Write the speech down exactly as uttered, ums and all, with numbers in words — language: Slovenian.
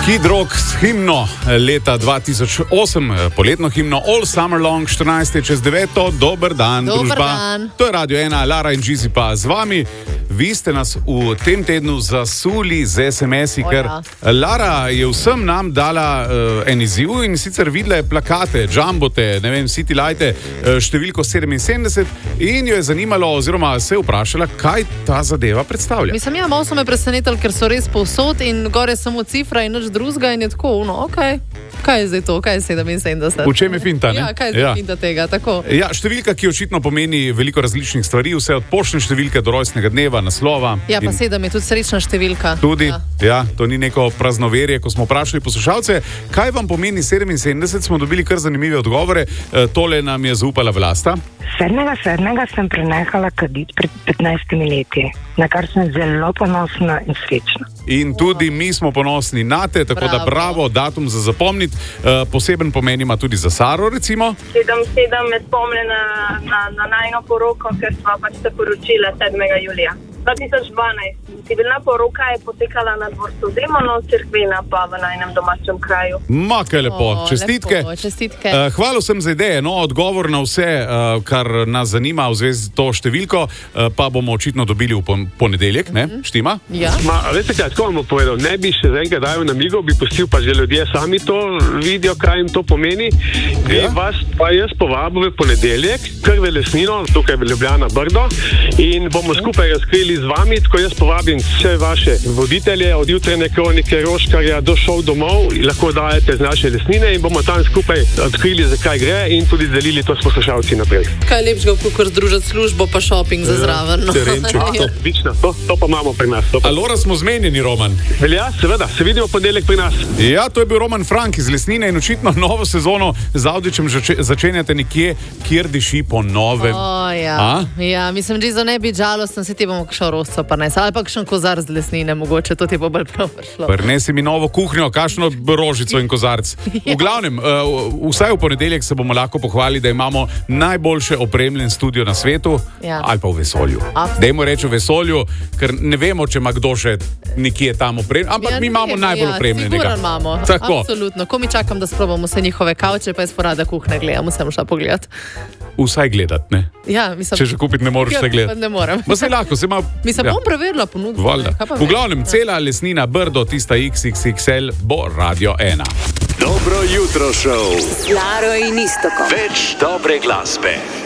Kid Rock s himno leta dva tisoč osem, poletno himno All Summer Long, štirinajst je čez deveto, dober dan, Dober družba. dan. To je Radio ena, Lara in Gizi pa z vami. Vi ste nas v tem tednu zasuli z es em esi, O, ker ja. Lara je vsem nam dala uh, en izziv in sicer videla je plakate, jumbote, ne vem, City Lighte, uh, številko sedeminsedemdeset in jo je zanimalo oziroma se je vprašala, kaj ta zadeva predstavlja. Mislim, ja, malo so me presenetili, ker so res povsod in gore samo cifra in nič drugega in je tako, no, ok. Kaj je zdaj to? Kaj je sedeminsedemdeset? V čem je finta, ne? Ja, kaj je zdaj Ja. finta tega, tako. Ja, številka, ki očitno pomeni veliko različnih stvari, vse od poštne številke do rojstnega dneva, naslova. Ja, pa in sedem je tudi srečna številka. Tudi, Ja. ja, to ni neko praznoverje. Ko smo vprašali poslušalce, kaj vam pomeni sedeminsedemdeset, smo dobili kar zanimive odgovore. E, tole nam je zaupala Vlasta. Sedmega sedmega sem prenehala kaditi pred petnajstimi leti, na kar sem zelo ponosna in srečna. In tudi mi smo ponosni na te, tako bravo. da bravo, datum za zapomniti. E, poseben pomen ima tudi za Saro, recimo. sedem sedem me spomne na, na, na najno poroko, ker sva pač se poročila sedmega julija dva tisoč dvanajst. Civilna poroka je potekala na dvorcu Zemonov, cerkvena pa v najnem domačem kraju. Ma, kaj lepo, O, čestitke. lepo, čestitke. Uh, hvala vsem za ideje, no, odgovor na vse, uh, kar nas zanima v zvezi z to številko, uh, pa bomo očitno dobili v pon- ponedeljek, ne? Mhm. Štima? Ja. Ma, veste kaj, tako vam bom povedal, ne bi še zaenkrat dajal na migo, bi pustil pa že ljudje sami to vidijo, kaj jim to pomeni. Ja. In vas pa jaz povabil v ponedeljek, prve lesnino, tukaj v Ljubljana Brdo, in bomo skupaj razkrili z vami, tako jaz povabim vse vaše voditelje, od jutrajne kronike, Roškarja do šov domov, lahko dajete z naše lesnine in bomo tam skupaj odkrili, zakaj gre in tudi delili to s poslušalci naprej. Kaj lepšega, kako združiti službo pa shopping za zraven. No. terenček, to. Odlično, to, to pa imamo pri nas. To pa. Alora smo zmenjeni, Roman. Ja, seveda, se vidimo v ponedeljek pri nas. Ja, to je bil Roman Frank iz Lesnine in očitno novo sezono z Avdićem zače- začenjate nekje, kjer diši po novem. O, ja. A? ja, mislim, že za ne biti žalosten, se ti bomo kakšno rosco pa ne, ali pa kakšen kozar z lesnine, mogoče to ti bo bolj prav prišlo. Prinesi mi novo kuhnjo, kakšno rožico in kozarc. V glavnem, uh, vsaj v ponedeljek se bomo lahko pohvalili, da imamo najboljše opremljen studio na svetu, Ja. ali pa v vesolju. Absolutno. Dajmo reči v vesolju, ker ne vemo, če ima kdo še nekje tam opremljen, ampak Ja, mi ne imamo vem, najbolj ja, opremljenega. Sigurno imamo. Tako. Absolutno. Ko mi čakam, da sprobamo vse njihove kavče, pa jaz porada kuhne gledam, sem šla pogledat. Vsaj gledati, ne? Ja, mislim, Če že kupiti ne moreš, ja, se gledati. Ne morem. Ma se lahko, se ima... Mislim, ja. bom preverila ponudbo. Valjda. Kaj pa V vem? glavnem, cela lesnina Brdo, tista iks iks iks el, bo Radio ena. Dobro jutro, šov. Laro in Iztokom. Več dobre glasbe.